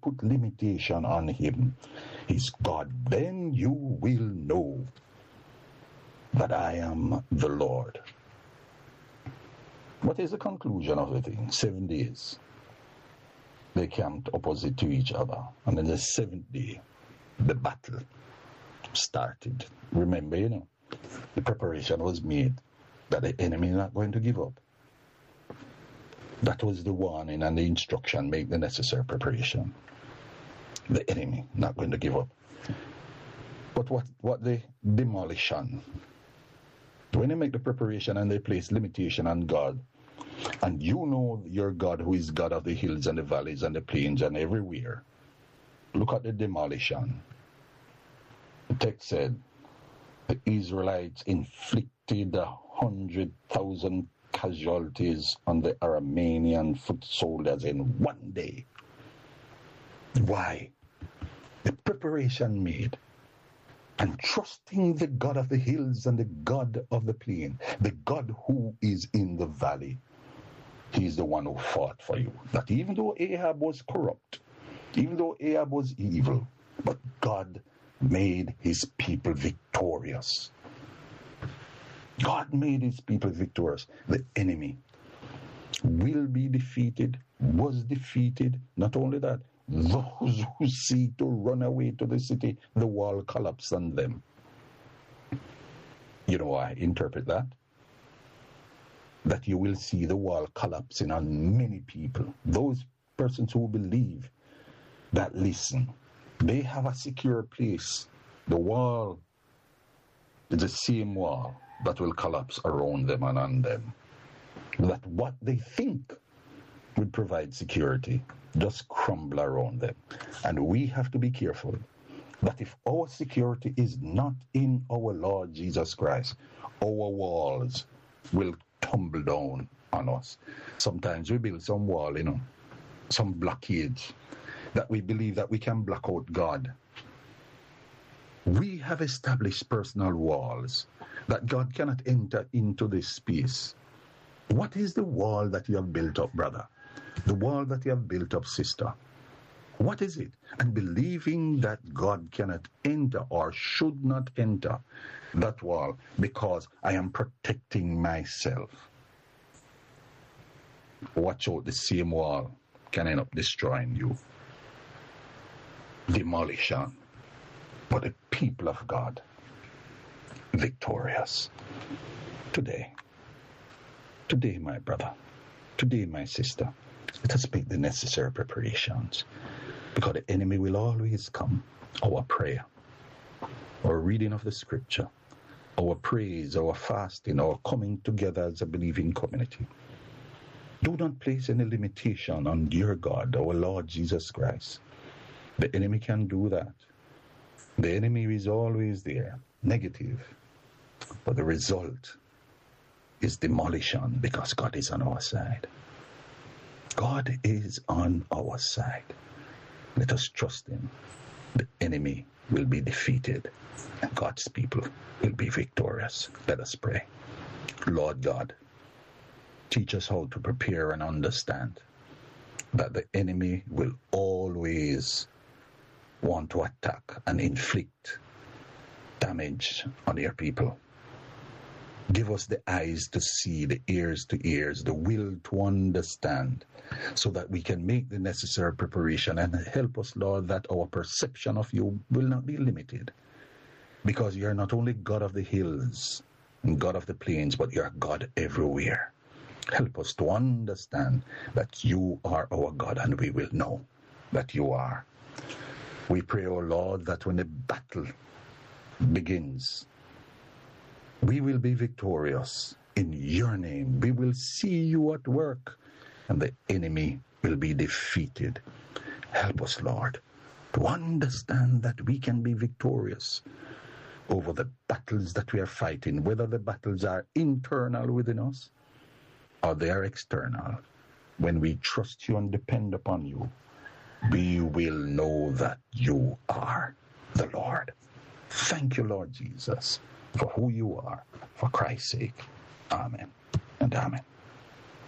put limitation on him, his God, then you will know that I am the Lord. What is the conclusion of the thing? 7 days. They camped opposite to each other. And then the 7th day, the battle started. Remember, the preparation was made that the enemy is not going to give up. That was the warning and the instruction, make the necessary preparation. The enemy not going to give up. But what the demolition? When they make the preparation and they place limitation on God, and you know your God who is God of the hills and the valleys and the plains and everywhere, look at the demolition. The text said the Israelites inflicted 100,000 casualties on the Aramean foot soldiers in 1 day. Why? The preparation made, and trusting the God of the hills and the God of the plain, the God who is in the valley. He is the one who fought for you. That even though Ahab was corrupt, even though Ahab was evil, but God made his people victorious. God made his people victorious. The enemy will be defeated, was defeated. Not only that, those who seek to run away to the city, the wall collapsed on them. You know I interpret that? That you will see the wall collapsing on many people. Those persons who believe that, listen, they have a secure place. The wall is the same wall that will collapse around them and on them. That what they think would provide security just crumble around them. And we have to be careful that if our security is not in our Lord Jesus Christ, our walls will tumble down on us. Sometimes we build some wall, some blockage that we believe that we can block out God. We have established personal walls that God cannot enter into this space. What is the wall that you have built up, brother? The wall that you have built up, sister. What is it? And believing that God cannot enter or should not enter that wall because I am protecting myself. Watch out, the same wall can end up destroying you. Demolition. But the people of God, victorious. Today, my brother, today, my sister, let us make the necessary preparations, because the enemy will always come. Our prayer, our reading of the scripture, our praise, our fasting, our coming together as a believing community. Do not place any limitation on your God, our Lord Jesus Christ. The enemy can do that. The enemy is always there, negative. But the result is demolition, because God is on our side. God is on our side. Let us trust him. The enemy will be defeated, and God's people will be victorious. Let us pray. Lord God, teach us how to prepare and understand that the enemy will always want to attack and inflict damage on your people. Give us the eyes to see, the ears to hear, the will to understand, so that we can make the necessary preparation, and help us, Lord, that our perception of you will not be limited, because you are not only God of the hills and God of the plains, but you are God everywhere. Help us to understand that you are our God, and we will know that you are. We pray, O Lord, that when the battle begins, we will be victorious in your name. We will see you at work, and the enemy will be defeated. Help us, Lord, to understand that we can be victorious over the battles that we are fighting, whether the battles are internal within us or they are external. When we trust you and depend upon you, we will know that you are the Lord. Thank you, Lord Jesus, for who you are, for Christ's sake. Amen and amen.